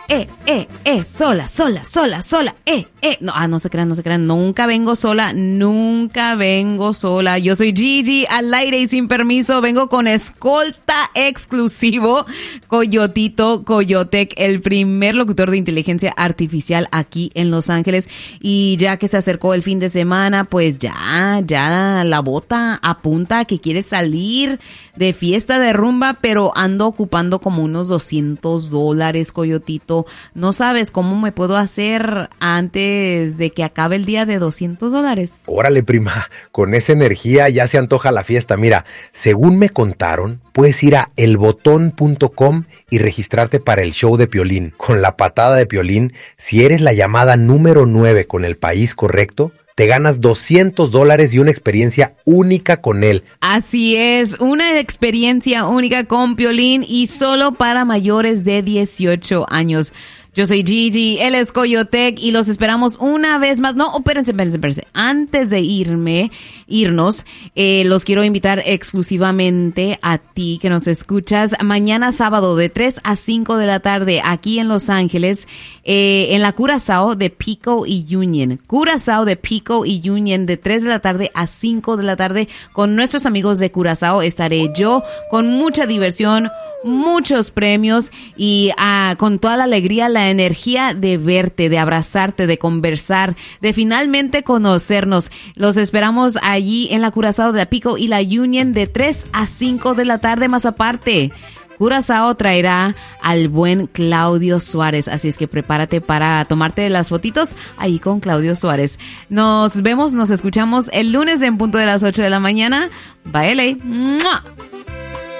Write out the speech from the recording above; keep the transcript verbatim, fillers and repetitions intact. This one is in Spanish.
eh, eh, eh, sola, sola, sola, sola, eh, eh. No, ah, no se crean, no se crean, nunca vengo sola, nunca vengo sola. Yo soy Gigi, al aire y sin permiso, vengo con escolta exclusivo, Coyotito Coyotec, el primer locutor de inteligencia artificial aquí en Los Ángeles. Y ya que se acercó el fin de semana, pues ya, ya la bota apunta que quiere salir de fiesta, de rumba, pero ando ocupando como unos doscientos dólares, Coyotito. No sabes cómo me puedo hacer antes de que acabe el día de doscientos dólares. Órale, prima, con esa energía ya se antoja la fiesta. Mira, según me contaron, puedes ir a el botón punto com y registrarte para el show de Piolín. Con la patada de Piolín, si eres la llamada número nueve con el país correcto, te ganas doscientos dólares y una experiencia única con él. Así es, una experiencia única con Piolín y solo para mayores de dieciocho años. Yo soy Gigi, él es Coyotec y los esperamos una vez más. No, espérense, espérense, espérense. Antes de irme, irnos, eh, los quiero invitar exclusivamente a ti que nos escuchas mañana sábado de tres a cinco de la tarde aquí en Los Ángeles, eh, en la Curazao de Pico y Union. Curazao de Pico y Union de tres de la tarde a cinco de la tarde con nuestros amigos de Curazao. Estaré yo con mucha diversión, muchos premios y uh, con toda la alegría, la energía de verte, de abrazarte, de conversar, de finalmente conocernos. Los esperamos allí en la Curazao de la Pico y la Union de tres a cinco de la tarde. Más aparte, Curazao traerá al buen Claudio Suárez, así es que prepárate para tomarte las fotitos ahí con Claudio Suárez. Nos vemos, nos escuchamos el lunes en punto de las ocho de la mañana. Bye, L A. ¡Mua!